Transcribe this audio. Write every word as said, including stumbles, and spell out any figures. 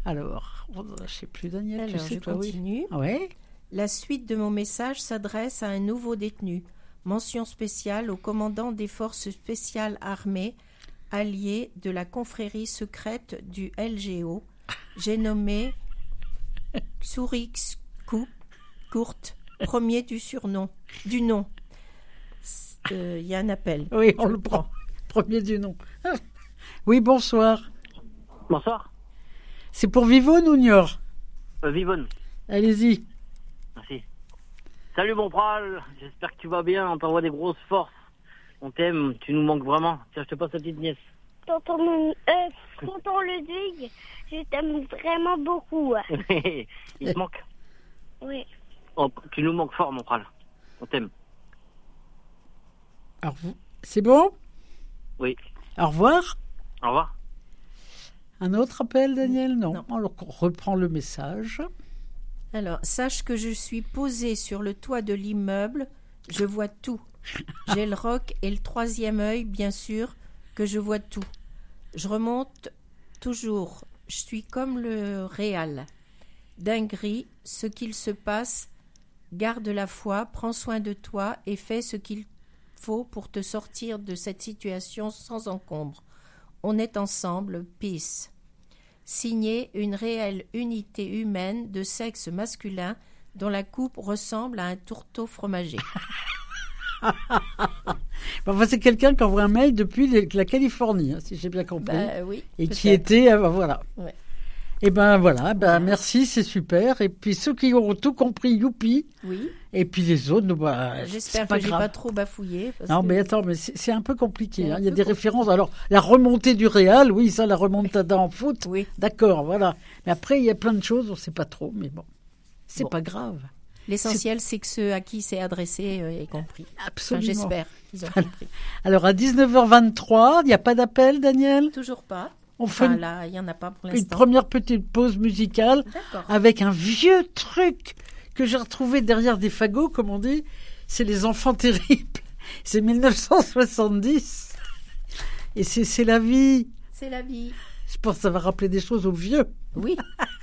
Alors, je ne sais plus, Daniel, Alors, tu sais, je toi, continue. Oui. Ouais. La suite de mon message s'adresse à un nouveau détenu. Mention spéciale au commandant des forces spéciales armées alliées de la confrérie secrète du L G O. J'ai nommé Tsurixku Kurt, premier du surnom, du nom. Il euh, y a un appel. Oui, on Je le prend. Premier du nom. Oui, bonsoir. Bonsoir. C'est pour Vivonne ou Niort? Euh, Vivonne. Allez-y. Merci. Salut mon pral, j'espère que tu vas bien, on t'envoie des grosses forces. On t'aime, tu nous manques vraiment. Tiens, je te passe la petite nièce. Tonton, mon- euh, tonton Ludwig, je t'aime vraiment beaucoup. Il te manque. Oui. Oh, tu nous manques fort mon pral. On t'aime. Alors, vous- c'est bon? Oui. Au revoir. Au revoir. Un autre appel, Daniel? Non. Non. Alors, on reprend le message. Alors, sache que je suis posée sur le toit de l'immeuble, je vois tout. J'ai le roc et le troisième œil, bien sûr, que je vois tout. Je remonte toujours, je suis comme le réal. Dinguerie, ce qu'il se passe, garde la foi, prends soin de toi et fais ce qu'il faut pour te sortir de cette situation sans encombre. On est ensemble, peace. Signé une réelle unité humaine de sexe masculin dont la coupe ressemble à un tourteau fromager. Bon, enfin, c'est quelqu'un qui envoie un mail depuis les- la Californie, hein, si j'ai bien compris. Bah oui. Et qui peut-être. était, euh, voilà. Ouais. Et ben voilà, ben merci, c'est super. Et puis ceux qui auront tout compris, youpi. Oui. Et puis les autres, bah, J'espère c'est pas que j'ai grave. pas trop bafouillé. Parce Non, que- mais attends, mais c'est c'est un peu compliqué. C'est hein. un Il y a peu des compliqué. références. Alors, la remontée du Real, oui, ça, la remontada en foot, Oui. d'accord, voilà. Mais après, il y a plein de choses, on ne sait pas trop, mais bon, c'est Bon. pas grave. L'essentiel, c'est que ceux à qui c'est adressé euh, aient compris. Enfin, Absolument. j'espère qu'ils ont compris. Alors, à dix-neuf heures vingt-trois, il n'y a pas d'appel, Daniel? Toujours pas. On fait Enfin, une, là, il n'y en a pas pour une l'instant. première petite pause musicale D'accord. avec un vieux truc que j'ai retrouvé derrière des fagots, comme on dit. C'est Les Enfants Terribles. C'est mille neuf cent soixante-dix. Et c'est c'est la vie. C'est la vie. Je pense que ça va rappeler des choses aux vieux. Oui.